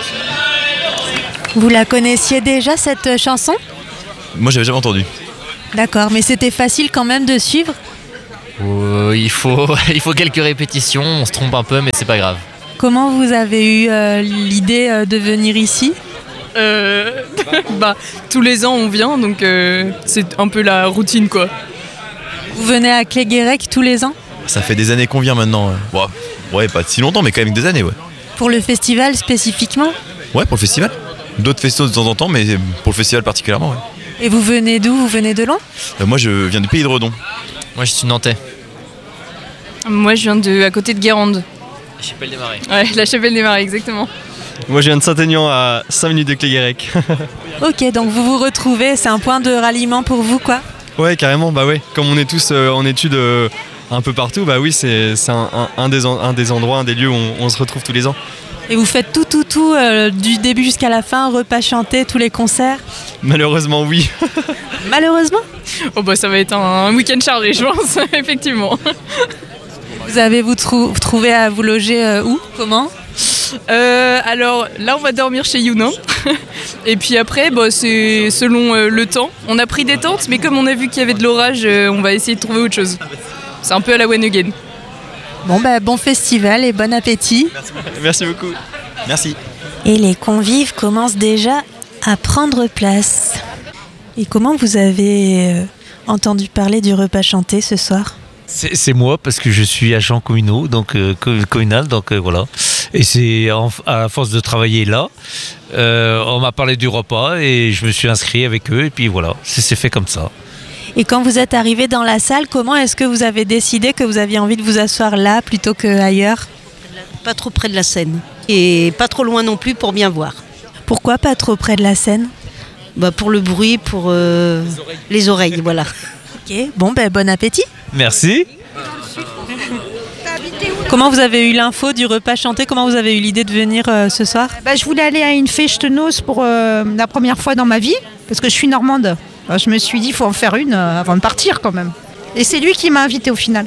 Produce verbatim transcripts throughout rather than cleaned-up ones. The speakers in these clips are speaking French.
Vous la connaissiez déjà, cette chanson ? Moi, j'avais jamais entendu. D'accord, mais c'était facile quand même de suivre ? Euh, il, faut, il faut quelques répétitions, on se trompe un peu, mais c'est pas grave. Comment vous avez eu euh, l'idée euh, de venir ici ? Euh, bah, tous les ans on vient, donc euh, c'est un peu la routine quoi. Vous venez à Cléguérec tous les ans ? Ça fait des années qu'on vient maintenant. Bon, ouais, pas si longtemps, mais quand même des années, ouais. Pour le festival spécifiquement ? Ouais, pour le festival. D'autres festivals de temps en temps, mais pour le festival particulièrement, ouais. Et vous venez d'où ? Vous venez de loin ? Euh, moi, je viens du pays de Redon. Moi, je suis nantais. Moi je viens de à côté de Guérande. La Chapelle des Marais. Ouais, la Chapelle des Marais, exactement. Moi je viens de Saint-Aignan à cinq minutes de Cléguérec. Ok, donc vous vous retrouvez, c'est un point de ralliement pour vous quoi ? Ouais, carrément, bah ouais. Comme on est tous euh, en études euh, un peu partout, bah oui, c'est, c'est un, un, un, des en, un des endroits, un des lieux où on, on se retrouve tous les ans. Et vous faites tout, tout, tout, euh, du début jusqu'à la fin, repas chantés, tous les concerts ? Malheureusement, oui. Malheureusement ? Oh bah ça va être un, un week-end chargé, je pense, effectivement. Vous avez vous trou- trouvé à vous loger euh, où ? Comment ? Euh, alors là on va dormir chez Younin. Et puis après bah, c'est selon euh, le temps. On a pris des tentes mais comme on a vu qu'il y avait de l'orage euh, on va essayer de trouver autre chose. C'est un peu à la one again. Bon bah bon festival et bon appétit. Merci beaucoup. Merci. Et les convives commencent déjà à prendre place. Et comment vous avez euh, entendu parler du repas chanté ce soir ? C'est, c'est moi parce que je suis agent communal, donc euh, co- communal, donc euh, voilà. Et c'est en, à force de travailler là, euh, on m'a parlé du repas et je me suis inscrit avec eux et puis voilà, c'est, c'est fait comme ça. Et quand vous êtes arrivé dans la salle, comment est-ce que vous avez décidé que vous aviez envie de vous asseoir là plutôt qu'ailleurs ? Pas trop près de la scène et pas trop loin non plus pour bien voir. Pourquoi pas trop près de la scène ? Bah pour le bruit, pour euh, les oreilles, les oreilles voilà. Ok, bon ben bon appétit. Merci. Comment vous avez eu l'info du repas chanté ? Comment vous avez eu l'idée de venir euh, ce soir ? Bah, je voulais aller à une festenoz pour euh, la première fois dans ma vie, parce que je suis normande. Alors, je me suis dit, il faut en faire une euh, avant de partir quand même. Et c'est lui qui m'a invité au final.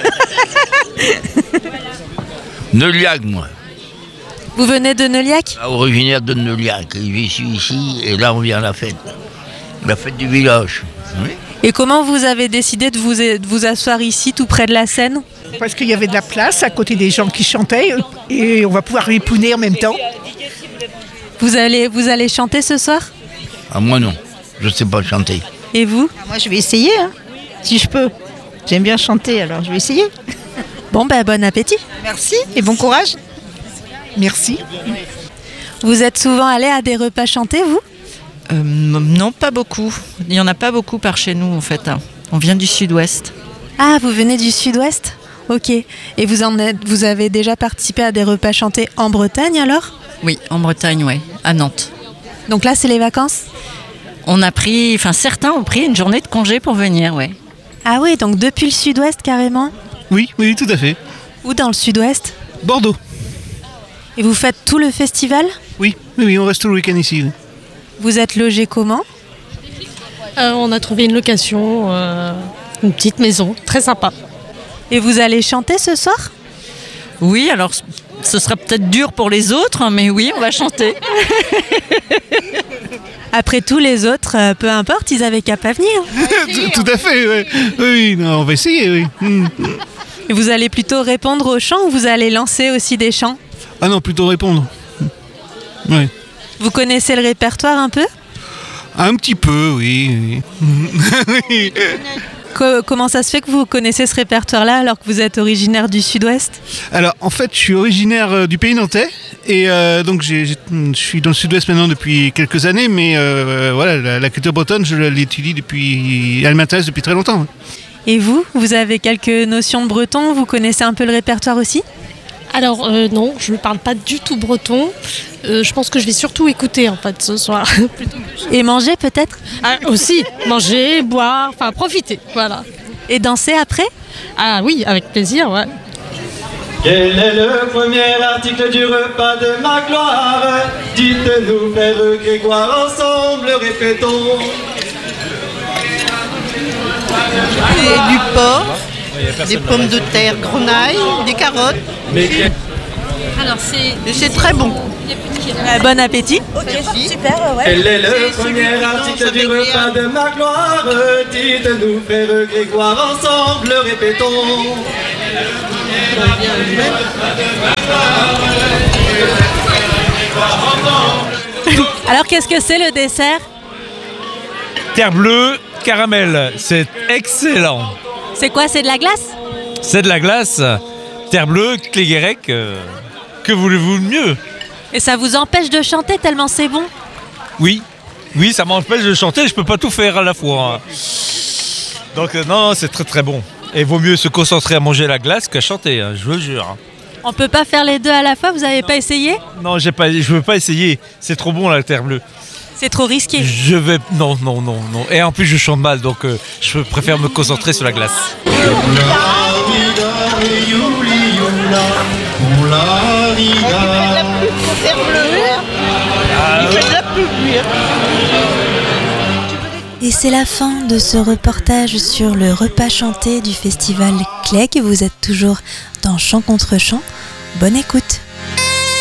Neuliac, moi. Vous venez de Neuliac ? Originaire de Neuliac. Je suis ici et là on vient à la fête. La fête du village. Oui. Et comment vous avez décidé de vous, de vous asseoir ici, tout près de la scène ? Parce qu'il y avait de la place à côté des gens qui chantaient et on va pouvoir répouner en même temps. Vous allez, vous allez chanter ce soir ? Ah, moi non, je ne sais pas chanter. Et vous ? Moi je vais essayer, hein, si je peux. J'aime bien chanter, alors je vais essayer. Bon ben bon appétit. Merci et bon courage. Merci. Vous êtes souvent allé à des repas chantés, vous ? Euh, non, pas beaucoup. Il n'y en a pas beaucoup par chez nous, en fait. On vient du sud-ouest. Ah, vous venez du sud-ouest ? Ok. Et vous, en êtes, vous avez déjà participé à des repas chantés en Bretagne, alors ? Oui, en Bretagne, oui, à Nantes. Donc là, c'est les vacances ? On a pris, enfin certains ont pris une journée de congé pour venir, oui. Ah oui, donc depuis le sud-ouest, carrément ? Oui, oui, tout à fait. Où dans le sud-ouest ? Bordeaux. Et vous faites tout le festival ? Oui, oui, oui, on reste tout le week-end ici. Oui. Vous êtes logé comment ? euh, On a trouvé une location, euh, une petite maison, très sympa. Et vous allez chanter ce soir ? Oui, alors ce sera peut-être dur pour les autres, mais oui, on va chanter. Après tous les autres, euh, peu importe, ils avaient qu'à pas venir. tout, tout à fait, oui. Oui, non, on va essayer, oui. Mm. Et vous allez plutôt répondre aux chants ou vous allez lancer aussi des chants ? Ah non, plutôt répondre. Oui. Vous connaissez le répertoire un peu ? Un petit peu, oui. oui. Co- comment ça se fait que vous connaissez ce répertoire-là alors que vous êtes originaire du sud-ouest ? Alors, en fait, je suis originaire euh, du pays nantais et euh, donc j'ai, j'ai, je suis dans le sud-ouest maintenant depuis quelques années, mais euh, voilà, la, la culture bretonne, je l'étudie depuis, elle m'intéresse depuis très longtemps. Et vous, vous avez quelques notions de breton ? Vous connaissez un peu le répertoire aussi ? Alors euh, non, je ne parle pas du tout breton. Euh, je pense que je vais surtout écouter en fait ce soir. Et manger peut-être ? Ah, aussi, manger, boire, enfin profiter, voilà. Et danser après ? Ah oui, avec plaisir, ouais. Quel est le premier article du repas de ma gloire ? Dites-nous, frère Grégoire, ensemble répétons. Et du porc, des pommes de terre grenaille, des carottes. Mais Alors c'est. Et c'est très bon. Euh, bon appétit. Ok, super, ouais. Quel est le premier article du repas de ma gloire? Dites-nous, frère Grégoire, ensemble répétons. Alors qu'est-ce que c'est le dessert? Terre bleue, caramel, c'est excellent. C'est quoi? C'est de la glace? C'est de la glace, terre bleue, Cléguérec, euh, que voulez-vous de mieux? Et ça vous empêche de chanter tellement c'est bon? Oui, oui, ça m'empêche de chanter, je peux pas tout faire à la fois. Donc euh, non, non, c'est très très bon. Et vaut mieux se concentrer à manger la glace qu'à chanter, hein, je vous jure. hein. On peut pas faire les deux à la fois, vous avez pas essayé? Non, j'ai pas, je veux pas essayer, c'est trop bon la terre bleue. C'est trop risqué. Je vais, non, non, non, non. Et en plus je chante mal, donc euh, je préfère me concentrer sur la glace. Et c'est la fin de ce reportage sur le repas chanté du festival Clegg. Vous êtes toujours dans Chant contre Chant. Bonne écoute.